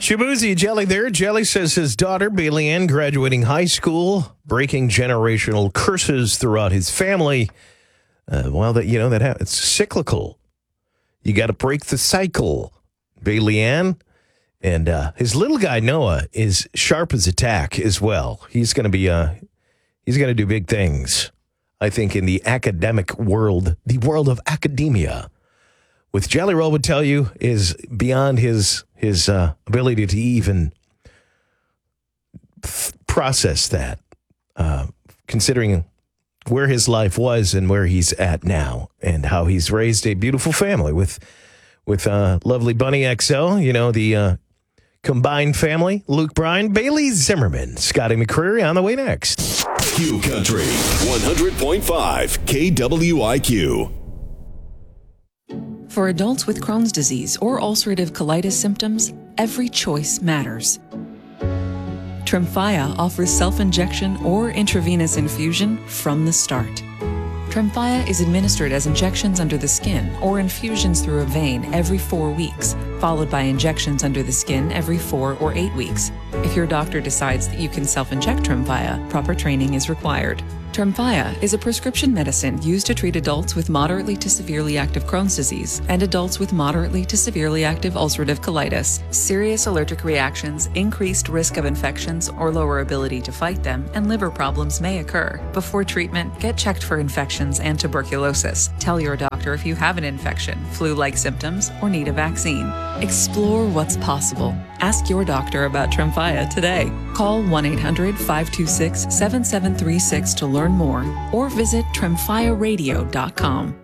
Shabuzi Jelly there. Jelly says his daughter, Bailey Ann, graduating high school, breaking generational curses throughout his family. It's cyclical. You got to break the cycle. Bailey Ann and his little guy, Noah, is sharp as a tack as well. He's going to do big things, I think, in the academic world, the world of academia. With Jelly Roll would tell you is beyond his ability to even process that, considering where his life was and where he's at now, and how he's raised a beautiful family with lovely Bunny XO, the combined family, Luke Bryan, Bailey Zimmerman, Scotty McCreery on the way next. Q Country 100.5 KWIQ. For adults with Crohn's disease or ulcerative colitis symptoms, every choice matters. Tremfya offers self-injection or intravenous infusion from the start. Tremfya is administered as injections under the skin or infusions through a vein every 4 weeks, followed by injections under the skin every 4 or 8 weeks. If your doctor decides that you can self-inject Tremfya, proper training is required. Tremfya is a prescription medicine used to treat adults with moderately to severely active Crohn's disease and adults with moderately to severely active ulcerative colitis. Serious allergic reactions, increased risk of infections or lower ability to fight them, and liver problems may occur. Before treatment, get checked for infections and tuberculosis. Tell your doctor if you have an infection, flu-like symptoms, or need a vaccine. Explore what's possible. Ask your doctor about Tremfya today. Call 1-800-526-7736 to learn more, or visit tremfyaradio.com.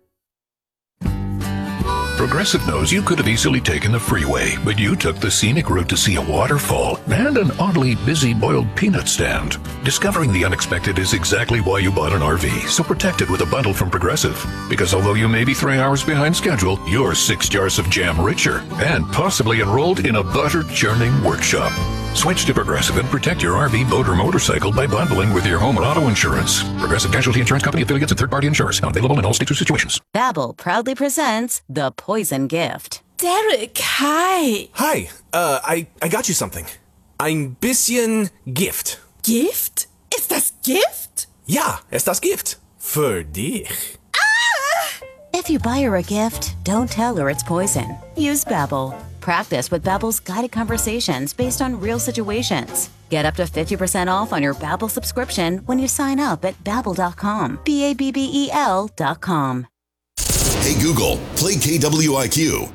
Progressive knows you could have easily taken the freeway, but you took the scenic route to see a waterfall and an oddly busy boiled peanut stand. Discovering the unexpected is exactly why you bought an RV, so protect it with a bundle from Progressive. Because although you may be 3 hours behind schedule, you're 6 jars of jam richer and possibly enrolled in a butter churning workshop. Switch to Progressive and protect your RV, boat, or motorcycle by bundling with your home and auto insurance. Progressive Casualty Insurance Company, affiliates, and third-party insurers. Not available in all states or situations. Babbel proudly presents The Poison Gift. Derek, hi. Hi, I got you something. Ein bisschen Gift. Gift? Ist das Gift? Ja, es das Gift. Für dich. If you buy her a gift, don't tell her it's poison. Use Babbel. Practice with Babbel's guided conversations based on real situations. Get up to 50% off on your Babbel subscription when you sign up at Babbel.com. Babbel.com. Hey Google, play KWIQ.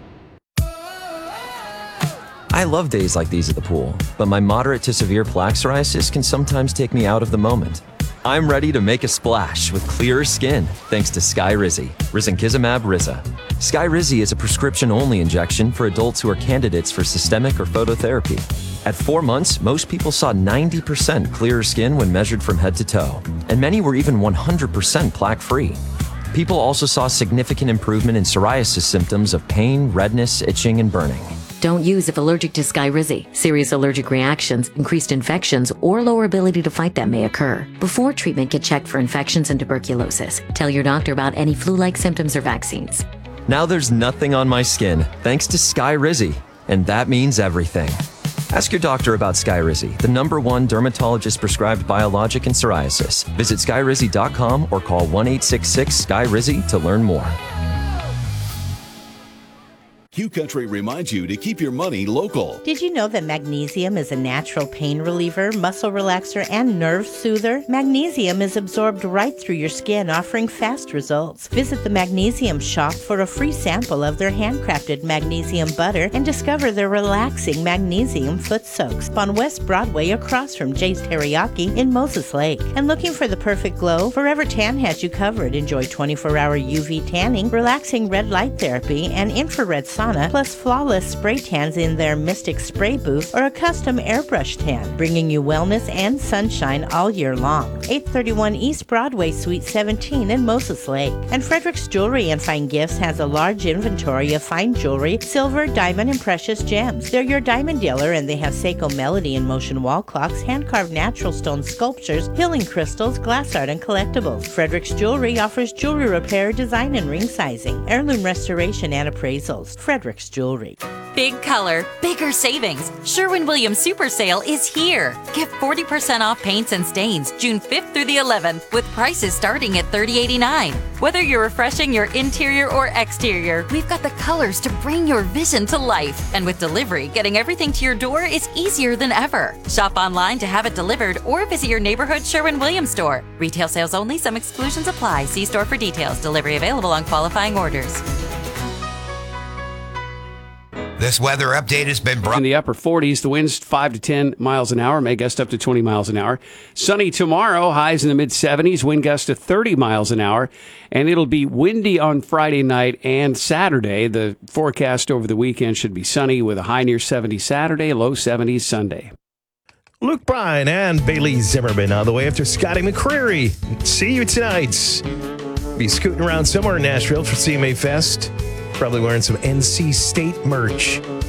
I love days like these at the pool, but my moderate to severe plaque psoriasis can sometimes take me out of the moment. I'm ready to make a splash with clearer skin thanks to Skyrizi, Risankizumab Riza. Skyrizi is a prescription-only injection for adults who are candidates for systemic or phototherapy. At 4 months, most people saw 90% clearer skin when measured from head to toe, and many were even 100% plaque-free. People also saw significant improvement in psoriasis symptoms of pain, redness, itching, and burning. Don't use if allergic to Skyrizi. Serious allergic reactions, increased infections, or lower ability to fight them may occur. Before treatment, get checked for infections and tuberculosis. Tell your doctor about any flu-like symptoms or vaccines. Now there's nothing on my skin thanks to Skyrizi, and that means everything. Ask your doctor about Skyrizi, the #1 dermatologist-prescribed biologic in psoriasis. Visit Skyrizi.com or call 1-866-SKYRIZI to learn more. Q Country reminds you to keep your money local. Did you know that magnesium is a natural pain reliever, muscle relaxer, and nerve soother? Magnesium is absorbed right through your skin, offering fast results. Visit the Magnesium Shop for a free sample of their handcrafted magnesium butter and discover their relaxing magnesium foot soaks on West Broadway across from Jay's Teriyaki in Moses Lake. And looking for the perfect glow? Forever Tan has you covered. Enjoy 24-hour UV tanning, relaxing red light therapy, and infrared sauna, plus flawless spray tans in their Mystic Spray Booth or a custom airbrush tan, bringing you wellness and sunshine all year long. 831 East Broadway, Suite 17 in Moses Lake. And Frederick's Jewelry and Fine Gifts has a large inventory of fine jewelry, silver, diamond, and precious gems. They're your diamond dealer, and they have Seiko Melody in motion wall clocks, hand-carved natural stone sculptures, healing crystals, glass art, and collectibles. Frederick's Jewelry offers jewelry repair, design, and ring sizing, heirloom restoration, and appraisals. Frederick's Jewelry. Big color, bigger savings. Sherwin-Williams Super Sale is here. Get 40% off paints and stains June 5th through the 11th with prices starting at $30.89. Whether you're refreshing your interior or exterior, we've got the colors to bring your vision to life. And with delivery, getting everything to your door is easier than ever. Shop online to have it delivered or visit your neighborhood Sherwin-Williams store. Retail sales only. Some exclusions apply. See store for details. Delivery available on qualifying orders. This weather update has been brought in the upper 40s. The winds 5 to 10 miles an hour, may gust up to 20 miles an hour. Sunny tomorrow, highs in the mid 70s, wind gust to 30 miles an hour. And it'll be windy on Friday night and Saturday. The forecast over the weekend should be sunny with a high near 70 Saturday, low 70s Sunday. Luke Bryan and Bailey Zimmerman on the way after Scotty McCreery. See you tonight. Be scooting around somewhere in Nashville for CMA Fest. Probably wearing some NC State merch.